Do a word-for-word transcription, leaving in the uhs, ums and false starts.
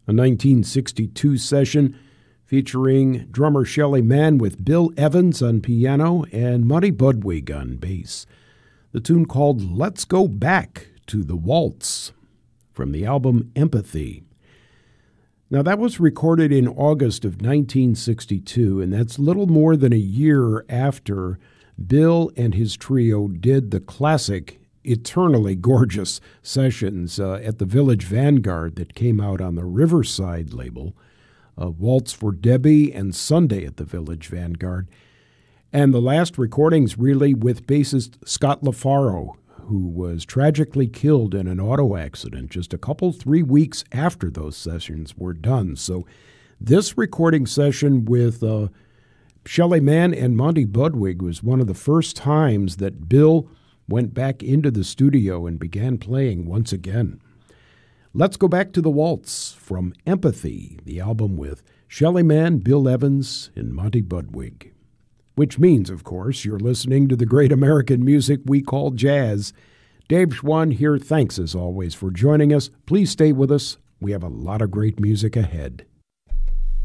a nineteen sixty-two session featuring drummer Shelly Manne with Bill Evans on piano and Monty Budwig on bass. The tune called Let's Go Back to the Waltz from the album Empathy. Now, that was recorded in August of nineteen sixty-two, and that's little more than a year after Bill and his trio did the classic Eternally Gorgeous sessions uh, at the Village Vanguard that came out on the Riverside label, uh, Waltz for Debbie and Sunday at the Village Vanguard. And the last recordings really with bassist Scott LaFaro, who was tragically killed in an auto accident just a couple, three weeks after those sessions were done. So this recording session with uh, Shelly Manne and Monty Budwig was one of the first times that Bill went back into the studio and began playing once again. Let's go back to the waltz from Empathy, the album with Shelly Manne, Bill Evans, and Monty Budwig. Which means, of course, you're listening to the great American music we call jazz. Dave Schwann here. Thanks, as always, for joining us. Please stay with us. We have a lot of great music ahead.